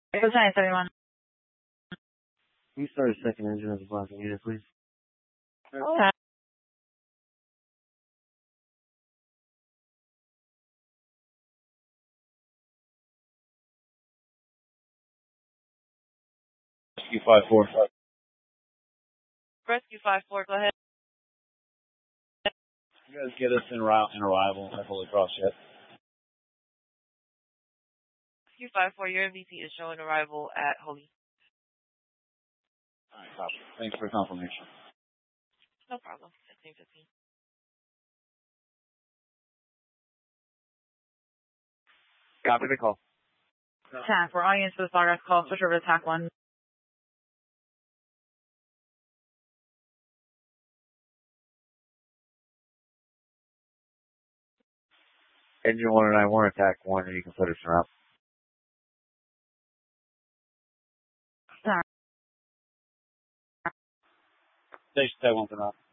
It was 971. Can you start a second engine as a blocking unit, please? Okay. Rescue 5-4. Rescue 5-4, go ahead. You guys get us in arrival at Holy Cross yet? Rescue 5-4, your MVP is showing arrival at Holy. Alright, copy. Thanks for confirmation. No problem. 1515. Copy the call. Attack. We're audience for the progress call. Switch over to attack 1. Engine 191, attack 1, and you can put us in route. Station 1 for route.